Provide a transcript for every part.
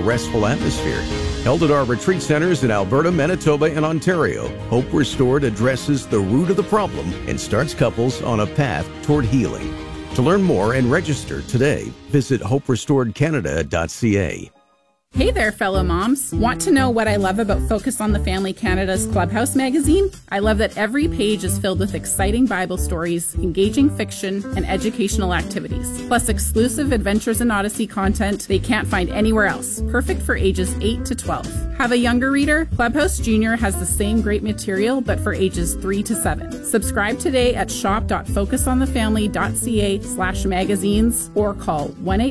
restful atmosphere. Held at our retreat centers in Alberta, Manitoba, and Ontario, Hope Restored addresses the root of the problem and starts couples on a path toward healing. To learn more and register today, visit hoperestoredcanada.ca. Hey there, fellow moms. Want to know what I love about Focus on the Family Canada's Clubhouse magazine? I love that every page is filled with exciting Bible stories, engaging fiction, and educational activities, plus exclusive Adventures in Odyssey content they can't find anywhere else, perfect for ages 8 to 12. Have a younger reader? Clubhouse Junior has the same great material, but for ages 3 to 7. Subscribe today at shop.focusonthefamily.ca/magazines or call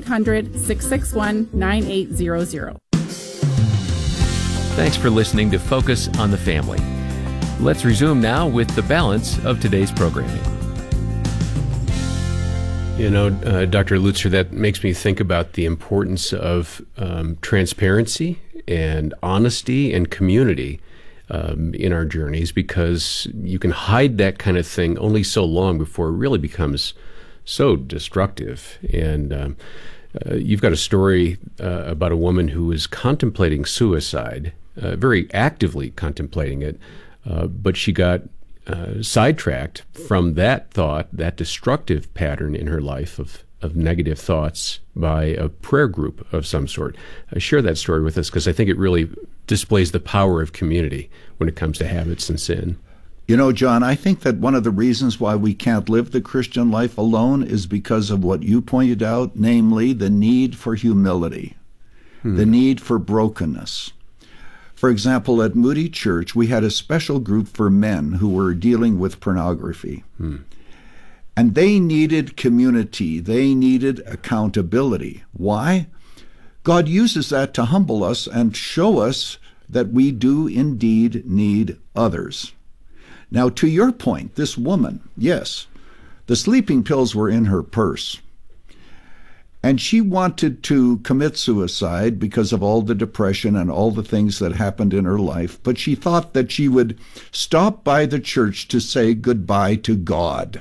1-800-661-9800. Thanks for listening to Focus on the Family. Let's resume now with the balance of today's programming. You know, Dr. Lutzer, that makes me think about the importance of transparency and honesty and community in our journeys, because you can hide that kind of thing only so long before it really becomes so destructive. And you've got a story about a woman who was contemplating suicide, very actively contemplating it, but she got sidetracked from that thought, that destructive pattern in her life of negative thoughts, by a prayer group of some sort. Share that story with us, because I think it really displays the power of community when it comes to habits and sin. You know, John, I think that one of the reasons why we can't live the Christian life alone is because of what you pointed out, namely the need for humility, the need for brokenness. For example, at Moody Church, we had a special group for men who were dealing with pornography. And they needed community. They needed accountability. Why? God uses that to humble us and show us that we do indeed need others. Now, to your point, this woman, yes, the sleeping pills were in her purse. And she wanted to commit suicide because of all the depression and all the things that happened in her life. But she thought that she would stop by the church to say goodbye to God.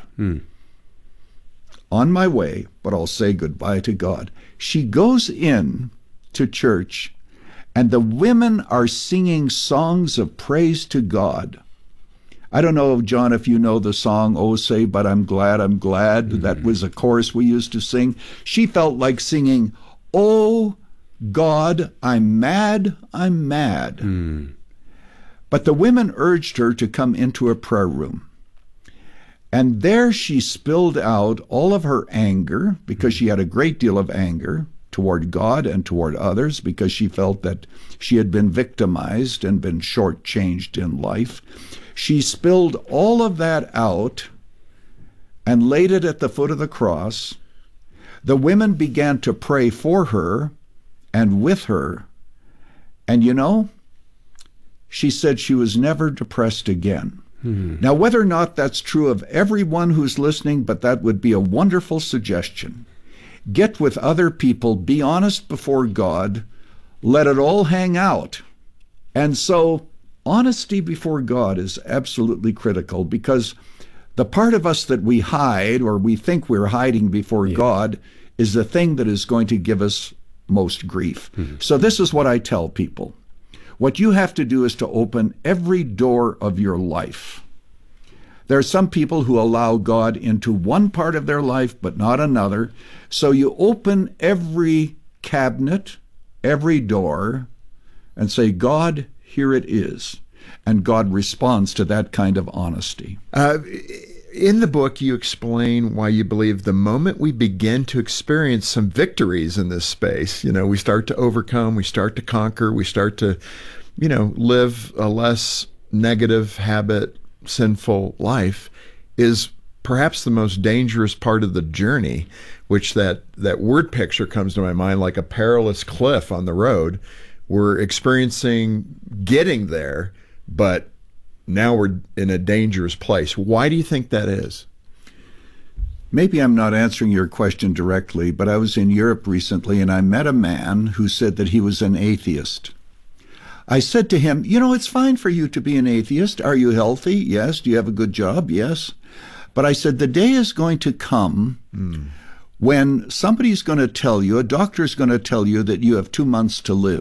On my way, but I'll say goodbye to God. She goes in to church, and the women are singing songs of praise to God. I don't know, John, if you know the song, "Oh, Say, But I'm Glad, I'm Glad." That was a chorus we used to sing. She felt like singing, "Oh, God, I'm mad, I'm mad." But the women urged her to come into a prayer room. And there she spilled out all of her anger, because she had a great deal of anger toward God and toward others, because she felt that she had been victimized and been shortchanged in life. She spilled all of that out and laid it at the foot of the cross. The women began to pray for her and with her. And you know, she said she was never depressed again. Now, whether or not that's true of everyone who's listening, but that would be a wonderful suggestion. Get with other people, be honest before God, let it all hang out. And so honesty before God is absolutely critical, because the part of us that we hide, or we think we're hiding before God, is the thing that is going to give us most grief. So this is what I tell people. What you have to do is to open every door of your life. There are some people who allow God into one part of their life, but not another. So you open every cabinet, every door, and say, God, here it is. And God responds to that kind of honesty. In the book, you explain why you believe the moment we begin to experience some victories in this space, we start to overcome, we start to conquer, we start to, live a less negative habit, sinful life, is perhaps the most dangerous part of the journey, which that word picture comes to my mind like a perilous cliff on the road. We're experiencing getting there, but now we're in a dangerous place. Why do you think that is? Maybe I'm not answering your question directly, but I was in Europe recently and I met a man who said that he was an atheist. I said to him, it's fine for you to be an atheist. Are you healthy? Yes. Do you have a good job? Yes. But I said, the day is going to come when somebody's going to tell you, a doctor's going to tell you that you have 2 months to live.